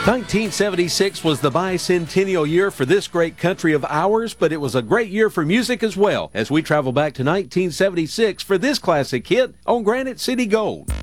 1976 was the bicentennial year for this great country of ours, but it was a great year for music as well, as we travel back to 1976 for this classic hit on Granite City Gold.